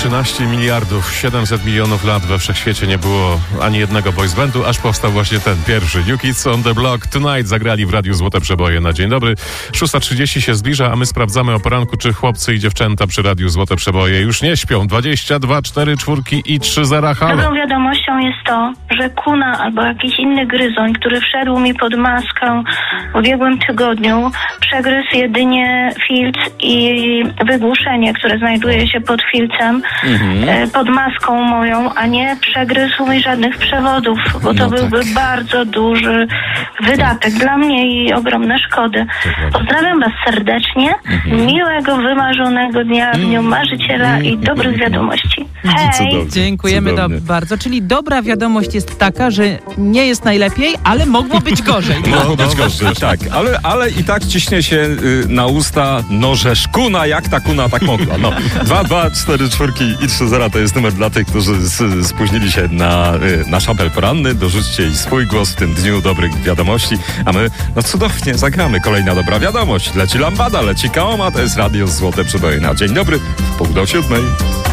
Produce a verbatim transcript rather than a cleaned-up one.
trzynaście miliardów siedemset milionów lat we wszechświecie nie było ani jednego boys bandu, aż powstał właśnie ten pierwszy. New Kids on the Block Tonight zagrali w Radiu Złote Przeboje na dzień dobry. szósta trzydzieści się zbliża, a my sprawdzamy o poranku, czy chłopcy i dziewczęta przy Radiu Złote Przeboje już nie śpią. dwadzieścia dwa, cztery, czwórki i trzy zera. Halo. Dobrą wiadomością jest to, że kuna albo jakiś inny gryzoń, który wszedł mi pod maskę w ubiegłym tygodniu, przegryzł jedynie filc i wygłuszenie, które znajduje się pod filcem, mhm. pod maską moją, a nie przegryzł mi żadnych przewodów, bo to no byłby tak. bardzo duży wydatek dla mnie i ogromne szkody. Pozdrawiam Was serdecznie, mhm. miłego, wymarzonego dnia w Dniu Marzyciela i dobrych wiadomości. Hej! Cudownie, Dziękujemy do, bardzo. Czyli dobra wiadomość jest taka, że nie jest najlepiej, ale mogło być gorzej. Mogło być gorzej, tak. Ale, ale i tak ciśnie się y, na usta, no żeż kuna, jak ta kuna tak mogła. No. dwa, dwa, cztery, czwórki i trzy zera to jest numer dla tych, którzy z, spóźnili się na y, nasz apel poranny. Dorzućcie i swój głos w tym dniu dobrych wiadomości, a my no cudownie zagramy. Kolejna dobra wiadomość. Leci lambada, leci kaoma, to jest Radio Złote Przeboje na dzień dobry w pół do siódmej.